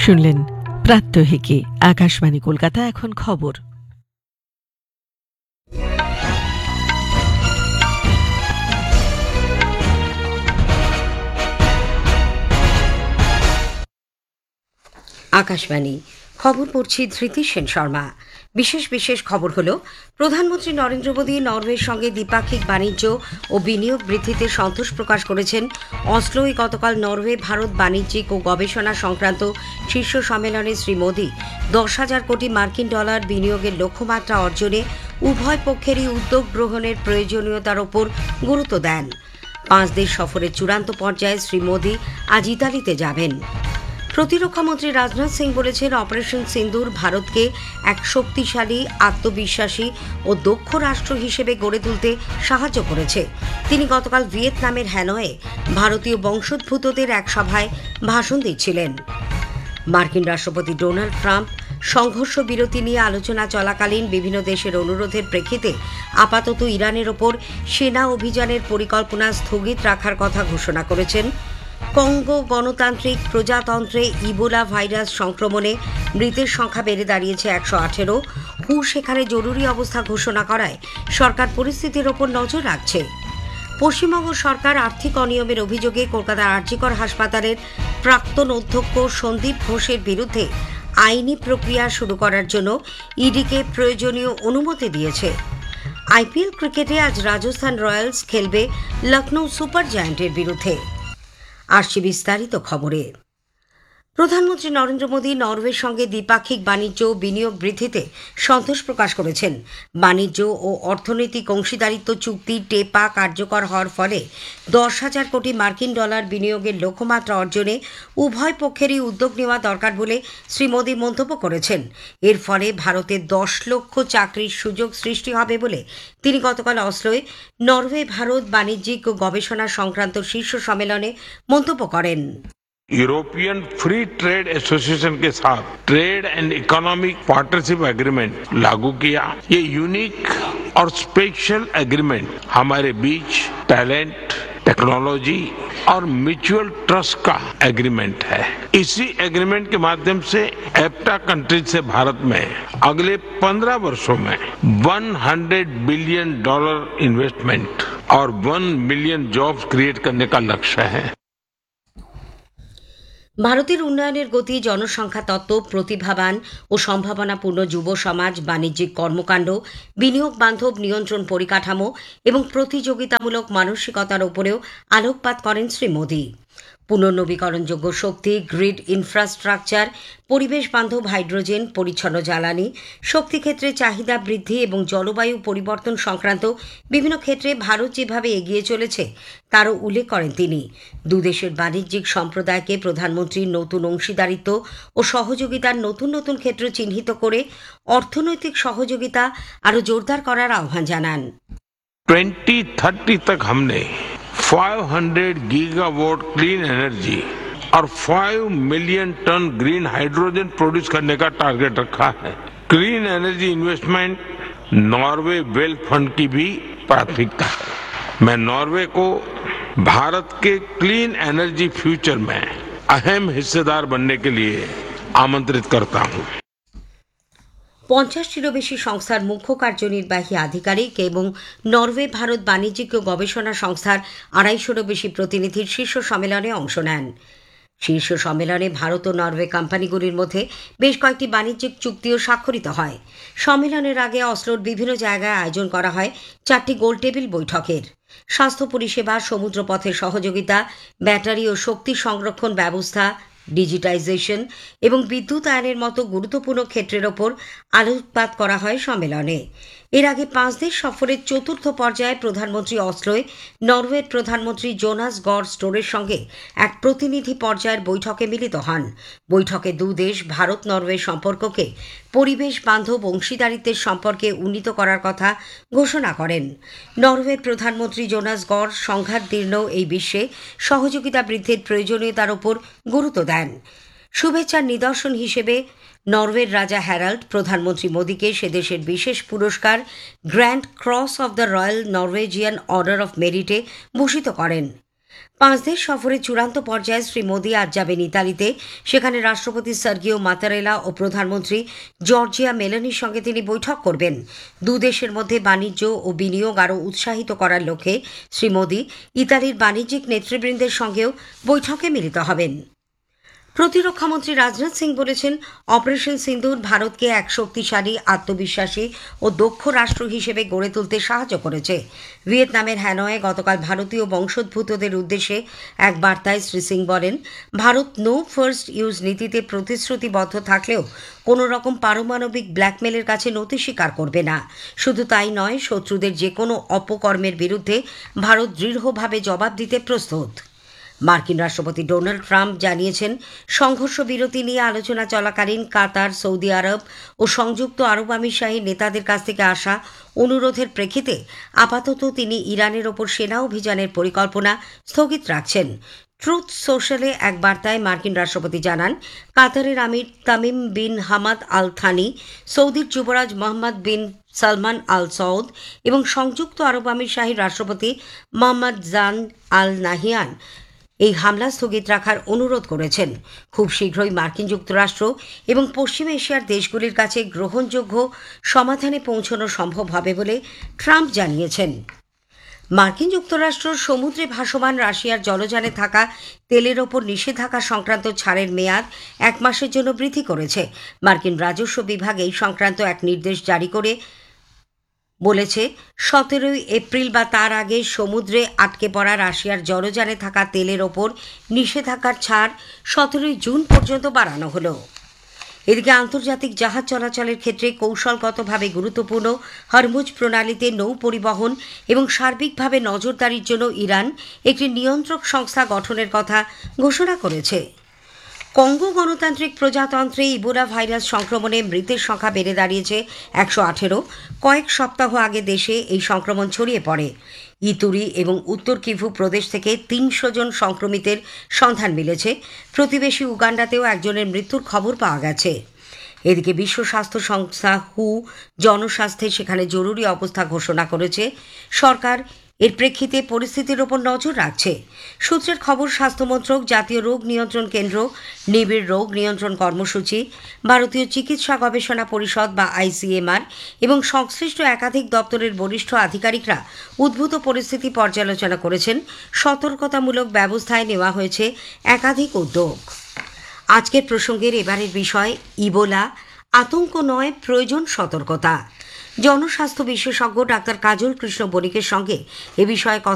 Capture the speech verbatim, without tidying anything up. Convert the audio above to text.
শুনলেন প্রাত্যহিকী আকাশবাণী কলকাতা। এখন খবর। আকাশবাণী খবর পড়ছি ধৃতি সেন শর্মা। বিশেষ বিশেষ খবর হলো, প্রধানমন্ত্রী নরেন্দ্র মোদী নরওয়ের সঙ্গে দ্বিপাক্ষিক বাণিজ্য ও বিনিয়োগ বৃদ্ধিতে সন্তোষ প্রকাশ করেছেন। অসলোয় গতকাল নরওয়ে ভারত বাণিজ্যিক ও গবেষণা সংক্রান্ত শীর্ষ সম্মেলনে শ্রী মোদী দশ হাজার কোটি মার্কিন ডলার বিনিয়োগের লক্ষ্যমাত্রা অর্জনে উভয় পক্ষেরই উদ্যোগ গ্রহণের প্রয়োজনীয়তার ওপর গুরুত্ব দেন। পাঁচ দেশ সফরের চূড়ান্ত পর্যায়ে শ্রী মোদী আজ ইতালিতে যাবেন। প্রতিরক্ষামন্ত্রী রাজনাথ সিং বলেছেন, অপারেশন সিন্দুর ভারতকে এক শক্তিশালী, আত্মবিশ্বাসী ও দক্ষ রাষ্ট্র হিসেবে গড়ে তুলতে সাহায্য করেছে। তিনি গতকাল ভিয়েতনামের হ্যানয়ে ভারতীয় বংশোদ্ভূতদের এক সভায় ভাষণ দিচ্ছিলেন। মার্কিন রাষ্ট্রপতি ডোনাল্ড ট্রাম্প সংঘর্ষ বিরতি নিয়ে আলোচনা চলাকালীন বিভিন্ন দেশের অনুরোধের প্রেক্ষিতে আপাতত ইরানের ওপর সেনা অভিযানের পরিকল্পনা স্থগিত রাখার কথা ঘোষণা করেছেন। কঙ্গো গণতান্ত্রিক প্রজাতন্ত্রে ইবোলা ভাইরাস সংক্রমণে মৃতের সংখ্যা বেড়ে দাঁড়িয়েছে একশো আঠেরো। হু সেখানে জরুরি অবস্থা ঘোষণা করায় সরকার পরিস্থিতির ওপর নজর রাখছে। পশ্চিমবঙ্গ সরকার আর্থিক অনিয়মের অভিযোগে কলকাতার আর জি কর হাসপাতালের প্রাক্তন অধ্যক্ষ সন্দীপ ঘোষের বিরুদ্ধে আইনি প্রক্রিয়া শুরু করার জন্য ইডিকে প্রয়োজনীয় অনুমতি দিয়েছে। আইপিএল ক্রিকেটে আজ রাজস্থান রয়্যালস খেলবে লখনৌ সুপার জায়ান্টের বিরুদ্ধে। আসছে বিস্তারিত খবরে। প্রধানমন্ত্রী নরেন্দ্র মোদী নরওয়ের সঙ্গে দ্বিপাক্ষিক বাণিজ্য ও বিনিয়োগ বৃদ্ধিতে সন্তোষ প্রকাশ করেছেন। বাণিজ্য ও অর্থনৈতিক অংশীদারিত্ব চুক্তি টেপা কার্যকর হওয়ার ফলে দশ হাজার কোটি মার্কিন ডলার বিনিয়োগের লক্ষ্যমাত্রা অর্জনে উভয় পক্ষেরই উদ্যোগ নেওয়া দরকার বলে শ্রী মোদী মন্তব্য করেছেন। এর ফলে ভারতে দশ লক্ষ চাকরির সুযোগ সৃষ্টি হবে বলে তিনি গতকাল অসলোয় নরওয়ে ভারত বাণিজ্যিক ও গবেষণা সংক্রান্ত শীর্ষ সম্মেলনে মন্তব্য করেন। यूरोपियन फ्री ट्रेड एसोसिएशन के साथ trade and economic partnership agreement लागू किया। ये यूनिक और स्पेशल एग्रीमेंट हमारे बीच टैलेंट, टेक्नोलॉजी और म्यूचुअल ट्रस्ट का एग्रीमेंट है। इसी एग्रीमेंट के माध्यम से एप्टा कंट्रीज से भारत में अगले पंद्रह वर्षों में सौ बिलियन डॉलर इन्वेस्टमेंट और एक मिलियन जॉब्स क्रिएट करने का लक्ष्य है। ভারতের উন্নয়নের গতি, জনসংখ্যা তত্ত্ব, প্রতিভাবান ও সম্ভাবনাপূর্ণ যুব সমাজ, বাণিজ্যিক কর্মকাণ্ড, বিনিয়োগ বান্ধব নিয়ন্ত্রণ পরিকাঠামো এবং প্রতিযোগিতামূলক মানসিকতার উপরেও আলোকপাত করেন শ্রী মোদী। পুনর্নবীকরণযোগ্য শক্তি, গ্রিড ইনফ্রাস্ট্রাকচার, পরিবেশ বান্ধব হাইড্রোজেন, পরিচ্ছন্ন জ্বালানি, শক্তি ক্ষেত্রে চাহিদা বৃদ্ধি এবং জলবায়ু পরিবর্তন সংক্রান্ত বিভিন্ন ক্ষেত্রে ভারত যেভাবে এগিয়ে চলেছে তারও উল্লেখ করেন তিনি। দুদেশের বাণিজ্যিক সম্প্রদায়কে প্রধানমন্ত্রী নতুন অংশীদারিত্ব ও সহযোগিতার নতুন নতুন ক্ষেত্র চিহ্নিত করে অর্থনৈতিক সহযোগিতা আরও জোরদার করার আহ্বান জানান। ट्वेंटी थर्टी तक हमने पाँच सौ गीगावाट क्लीन एनर्जी और पाँच million ton green hydrogen produce करने का टारगेट रखा है। Clean energy investment Norway well fund की भी प्राथमिकता है। मैं नॉर्वे को भारत के क्लीन एनर्जी फ्यूचर में अहम हिस्सेदार बनने के लिए आमंत्रित करता हूँ। পঞ্চাশটিরও বেশি সংস্থার মুখ্য কার্যনির্বাহী আধিকারিক এবং নরওয়ে ভারত বাণিজ্যিক ও গবেষণা সংস্থার আড়াইশোরও বেশি প্রতিনিধির শীর্ষ সম্মেলনে অংশ নেন। শীর্ষ সম্মেলনে ভারত ও নরওয়ে কোম্পানিগুলির মধ্যে বেশ কয়েকটি বাণিজ্যিক চুক্তিও স্বাক্ষরিত হয়। সম্মেলনের আগে অসলোর বিভিন্ন জায়গায় আয়োজন করা হয় চারটি গোলটেবিল বৈঠকের। স্বাস্থ্য পরিষেবা, সমুদ্রপথের সহযোগিতা, ব্যাটারি ও শক্তি সংরক্ষণ ব্যবস্থা, ডিজিটাইজেশন এবং বিদ্যুতায়নের মতো গুরুত্বপূর্ণ ক্ষেত্রের ওপর আলোকপাত করা হয় সম্মেলনে। এর আগে পাঁচ দেশ সফরের চতুর্থ পর্যায়ে প্রধানমন্ত্রী অসলোয় নরওয়ের প্রধানমন্ত্রী জোনাস গড় স্টোরের সঙ্গে এক প্রতিনিধি পর্যায়ের বৈঠকে মিলিত হন। বৈঠকে দুদেশ ভারত নরওয়ে সম্পর্ককে পরিবেশ বান্ধব অংশীদারিত্বের সম্পর্কে উন্নীত করার কথা ঘোষণা করেন। নরওয়ের প্রধানমন্ত্রী জোনাস গড় সংঘাতদীর্ণ এই বিশ্বে সহযোগিতা বৃদ্ধির প্রয়োজনীয়তার ওপর গুরুত্ব দেন। শুভেচ্ছার নিদর্শন হিসেবে নরওয়ের রাজা হ্যারাল্ড প্রধানমন্ত্রী মোদীকে সে দেশের বিশেষ পুরস্কার grand cross of the royal Norwegian order of মেরিটে ভূষিত করেন। পাঁচ দেশ সফরের চূড়ান্ত পর্যায়ে শ্রী মোদী আজ যাবেন ইতালিতে। সেখানে রাষ্ট্রপতি সার্গিও মাতারেলা ও প্রধানমন্ত্রী জর্জিয়া মেলোনির সঙ্গে তিনি বৈঠক করবেন। দু দেশের মধ্যে বাণিজ্য ও বিনিয়োগ আরও উৎসাহিত করার লক্ষ্যে শ্রী মোদী ইতালির বাণিজ্যিক নেতৃবৃন্দের সঙ্গেও বৈঠকে মিলিত হবেন। প্রতিরক্ষামন্ত্রী রাজনাথ সিং বলেছেন, অপারেশন সিন্দুর ভারতকে এক শক্তিশালী, আত্মবিশ্বাসী ও দক্ষ রাষ্ট্র হিসেবে গড়ে তুলতে সাহায্য করেছে। ভিয়েতনামের হ্যানয়ে গতকাল ভারতীয় বংশোদ্ভূতদের উদ্দেশ্যে এক বার্তায় শ্রী সিং বলেন, ভারত নো ফার্স্ট ইউজ নীতিতে প্রতিশ্রুতিবদ্ধ থাকলেও কোনো রকম পারমাণবিক ব্ল্যাকমেলের কাছে নতি স্বীকার করবে না। শুধু তাই নয়, শত্রুদের যে কোনো অপকর্মের বিরুদ্ধে ভারত দৃঢ়ভাবে জবাব দিতে প্রস্তুত। মার্কিন রাষ্ট্রপতি ডোনাল্ড ট্রাম্প জানিয়েছেন, সংঘর্ষ বিরতি নিয়ে আলোচনা চলাকালীন কাতার, সৌদি আরব ও সংযুক্ত আরব আমিরশাহী নেতাদের কাছ থেকে আসা অনুরোধের প্রেক্ষিতে আপাতত তিনি ইরানের ওপর সেনা অভিযানের পরিকল্পনা স্থগিত রাখছেন। ট্রুথ সোশ্যালে এক বার্তায় মার্কিন রাষ্ট্রপতি জানান, কাতারের আমির Tamim bin Hamad Al Thani, সৌদির যুবরাজ মোহাম্মদ বিন সালমান আল সৌদ এবং সংযুক্ত আরব আমিরশাহীর রাষ্ট্রপতি মোহাম্মদ জান আল নাহিয়ান এই হামলা স্থগিত রাখার অনুরোধ করেছেন। খুব শীঘ্রই মার্কিন যুক্তরাষ্ট্র এবং পশ্চিম এশিয়ার দেশগুলির কাছে গ্রহণযোগ্য সমাধানে পৌঁছানো সম্ভব হবে বলে ট্রাম্প জানিয়েছেন। মার্কিন যুক্তরাষ্ট্র সমুদ্রে ভাসমান রাশিয়ার জলযানে থাকা তেলের ওপর নিষেধাজ্ঞা সংক্রান্ত ছাড়ের মেয়াদ এক মাসের জন্য বৃদ্ধি করেছে। মার্কিন রাজস্ব বিভাগ এই সংক্রান্ত এক নির্দেশ জারি করে বলেছে, সতেরোই এপ্রিল বা তার আগে সমুদ্রে আটকে পড়া রাশিয়ার জলযানে থাকা তেলের ওপর নিষেধাজ্ঞার ছাড় সতেরোই জুন পর্যন্ত বাড়ানো হলো। এদিকে আন্তর্জাতিক জাহাজ চলাচলের ক্ষেত্রে কৌশলগতভাবে গুরুত্বপূর্ণ হরমুজ প্রণালীতে নৌ পরিবহন এবং সার্বিকভাবে নজরদারির জন্য ইরান একটি নিয়ন্ত্রক সংস্থা গঠনের কথা ঘোষণা করেছে। কঙ্গো গণতান্ত্রিক প্রজাতন্ত্রে ইবোলা ভাইরাস সংক্রমণে মৃতের সংখ্যা বেড়ে দাঁড়িয়েছে একশো আঠেরো। কয়েক সপ্তাহ আগে দেশে এই সংক্রমণ ছড়িয়ে পড়ে। ইতুরি এবং উত্তর কিভু প্রদেশ থেকে তিনশো জন সংক্রমিতের সন্ধান মিলেছে। প্রতিবেশী উগান্ডাতেও একজনের মৃত্যুর খবর পাওয়া গেছে। এদিকে বিশ্ব স্বাস্থ্য সংস্থা হু জনস্বাস্থ্যে সেখানে জরুরি অবস্থা ঘোষণা করেছে। সরকার এর প্রেক্ষিতে পরিস্থিতির ওপর নজর রাখছে। সূত্রের খবর, স্বাস্থ্যমন্ত্রক, জাতীয় রোগ নিয়ন্ত্রণ কেন্দ্র, নিবিড় রোগ নিয়ন্ত্রণ কর্মসূচি, ভারতীয় চিকিৎসা গবেষণা পরিষদ বা আইসিএমআর এবং সংশ্লিষ্ট একাধিক দপ্তরের বরিষ্ঠ আধিকারিকরা উদ্ভূত পরিস্থিতি পর্যালোচনা করেছেন। সতর্কতামূলক ব্যবস্থায় নেওয়া হয়েছে একাধিক উদ্যোগ। আজকের প্রসঙ্গের এবারের বিষয় ইবোলা, আতঙ্ক নয়, প্রয়োজন সতর্কতা। জনস্বাস্থ্য বিশেষজ্ঞ ডাক্তার কাজল কৃষ্ণ বণিকের সঙ্গে এ বিষয়ে কথা